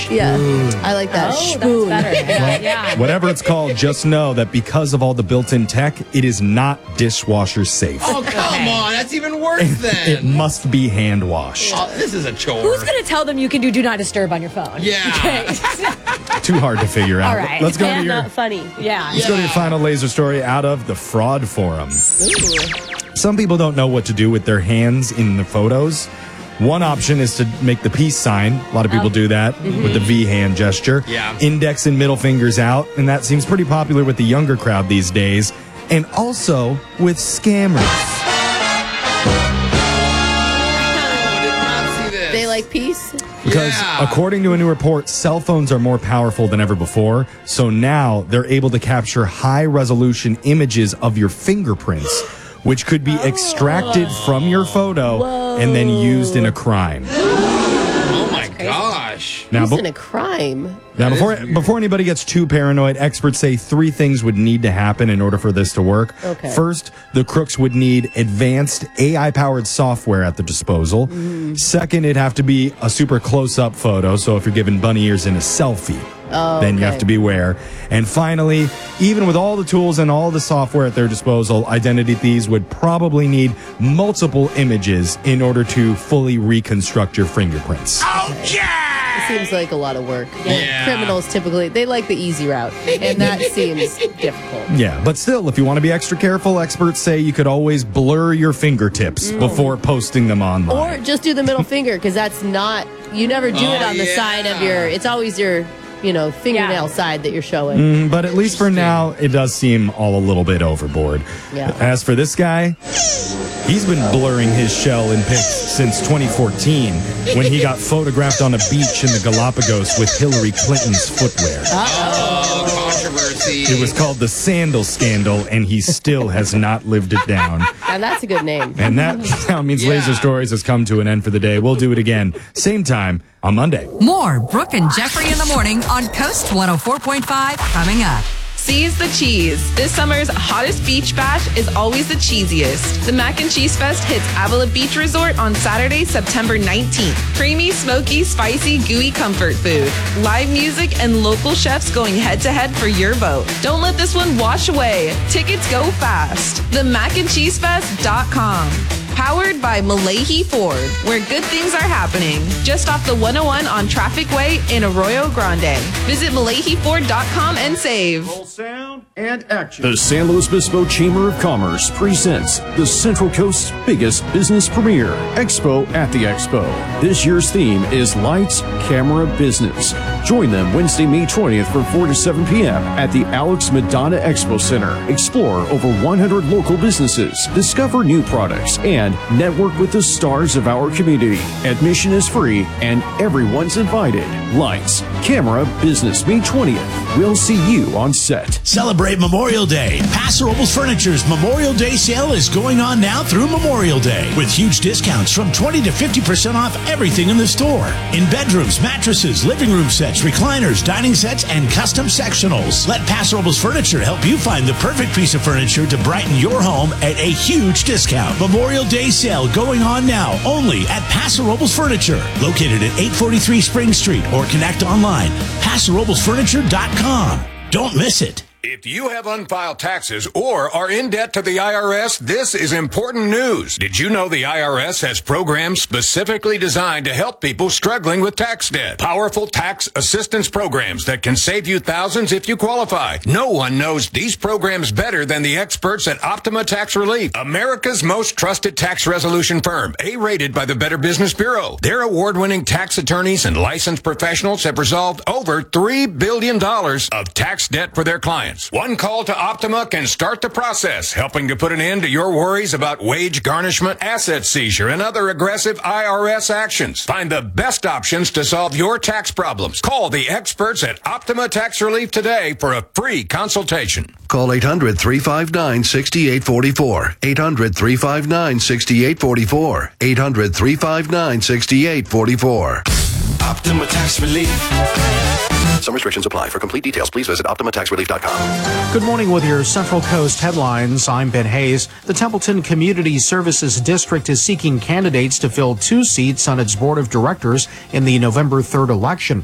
Yeah, I like that. Spoon. That's better. Yeah. Whatever it's called, just know that because of all the built-in tech, it is not dishwasher safe. Oh, come on. That's even worse then. It must be hand wash. Oh, this is a chore. Who's going to tell them you can do not disturb on your phone? Yeah. Okay. Too hard to figure out. All right. Let's go to And your not funny. Yeah. Let's go to your final laser story out of the fraud forum. Some people don't know what to do with their hands in the photos. One option is to make the peace sign. A lot of people do that with the V hand gesture. Yeah. Index and middle fingers out. And that seems pretty popular with the younger crowd these days. And also with scammers. They like peace. Because according to a new report, cell phones are more powerful than ever before. So now they're able to capture high-resolution images of your fingerprints, which could be extracted from your photo and then used in a crime. Oh, my gosh. Now, Used in a crime. Now, before anybody gets too paranoid, experts say 3 things would need to happen in order for this to work. Okay. First, the crooks would need advanced AI-powered software at their disposal. Second, it'd have to be a super close-up photo, so if you're giving bunny ears in a selfie, then you have to beware. And finally, even with all the tools and all the software at their disposal, identity thieves would probably need multiple images in order to fully reconstruct your fingerprints. It seems like a lot of work. Yeah. Criminals typically, they like the easy route, and that seems difficult. Yeah, but still, if you want to be extra careful, experts say you could always blur your fingertips before posting them online. Or just do the middle finger, because that's not, you never do it on the side of your, it's always your, fingernail side that you're showing. But at least for now, it does seem all a little bit overboard. Yeah. As for this guy, he's been blurring his shell in pics since 2014 when he got photographed on a beach in the Galapagos with Hillary Clinton's footwear. Oh, controversy. It was called the Sandal Scandal, and he still has not lived it down. And that's a good name. And that now means Laser Stories has come to an end for the day. We'll do it again, same time on Monday. More Brooke and Jeffrey in the morning on Coast 104.5 coming up. Seize the cheese. This summer's hottest beach bash is always the cheesiest. The Mac and Cheese Fest hits Avila Beach Resort on Saturday, September 19th. Creamy, smoky, spicy, gooey comfort food. Live music and local chefs going head-to-head for your vote. Don't let this one wash away. Tickets go fast. TheMacandCheeseFest.com. Powered by Malahi Ford, where good things are happening. Just off the 101 on Traffic Way in Arroyo Grande. Visit MalahiFord.com and save. Roll sound and action. The San Luis Obispo Chamber of Commerce presents the Central Coast's biggest business premiere, Expo at the Expo. This year's theme is Lights, Camera, Business. Join them Wednesday, May 20th from 4 to 7 p.m. at the Alex Madonna Expo Center. Explore over 100 local businesses, discover new products, and network with the stars of our community. Admission is free and everyone's invited. Lights, Camera, Business, May 20th. We'll see you on set. Celebrate Memorial Day. Paso Robles Furniture's Memorial Day sale is going on now through Memorial Day with huge discounts from 20 to 50% off everything in the store. In bedrooms, mattresses, living room sets, recliners, dining sets, and custom sectionals. Let Paso Robles Furniture help you find the perfect piece of furniture to brighten your home at a huge discount. Memorial Day sale going on now only at Paso Robles Furniture, located at 843 Spring Street, or connect online, PasoRoblesFurniture.com. Don't miss it. If you have unfiled taxes or are in debt to the IRS, this is important news. Did you know the IRS has programs specifically designed to help people struggling with tax debt? Powerful tax assistance programs that can save you thousands if you qualify. No one knows these programs better than the experts at Optima Tax Relief, America's most trusted tax resolution firm, A-rated by the Better Business Bureau. Their award-winning tax attorneys and licensed professionals have resolved over $3 billion of tax debt for their clients. One call to Optima can start the process, helping to put an end to your worries about wage garnishment, asset seizure, and other aggressive IRS actions. Find the best options to solve your tax problems. Call the experts at Optima Tax Relief today for a free consultation. Call 800-359-6844. 800-359-6844. 800-359-6844. Optima Tax Relief. Some restrictions apply. For complete details, please visit OptimaTaxRelief.com. Good morning with your Central Coast headlines. I'm Ben Hayes. The Templeton Community Services District is seeking candidates to fill 2 seats on its board of directors in the November 3rd election.